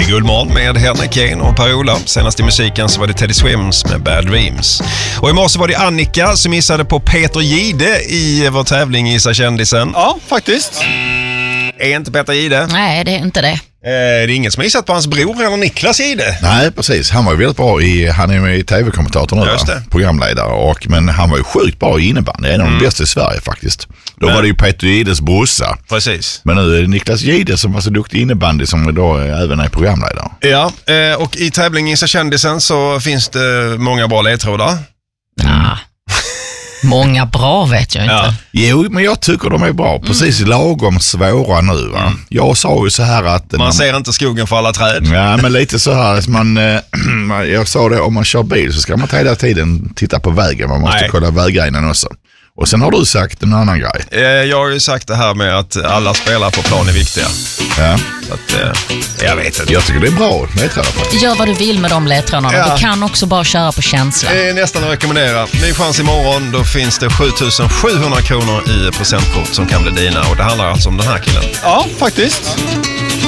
Guldmorgon med Henrik Jane och Per-Ola. Senast i musiken så var det Teddy Swims med Bad Dreams. Och i morse var det Annika som missade på Peter Jihde i vår tävling Gissa kändisen. Ja, faktiskt. Är inte Peter Jihde? Nej, det är inte det. Det är ingen som har gissat på hans bror eller Niklas Jihde. Nej, precis. Han var ju väldigt bra han är med i tv-kommentator nu, programledare. Men han var ju sjukt bra i innebandy. En av de bästa i Sverige faktiskt. Då var det ju Peter Jihdes brorsa. Precis. Men nu är det Niklas Jihde som var så duktig i innebandy som då även är programledare. Ja, och i tävlingen Gissa kändisen så finns det många bra ledtrådar. Ja. Många bra vet jag inte. Ja. Jo, men jag tycker de är bra. Precis lagom svåra nu, va? Jag sa ju så här att... Man ser inte skogen för alla träd. Ja, men lite så här. Jag sa det, om man kör bil så ska man hela tiden titta på vägen. Man måste kolla vägrenen också. Och sen har du sagt en annan grej. Jag har ju sagt det här med att alla spelare på plan är viktiga. Ja. Så att, jag vet inte. Jag tycker det är bra ledtrådar faktiskt. Gör vad du vill med de ledtrådarna. Ja. Du kan också bara köra på känsla. Det är nästan att rekommendera. Ny chans imorgon, då finns det 7 700 kronor i presentkort som kan bli dina. Och det handlar alltså om den här killen. Ja, faktiskt.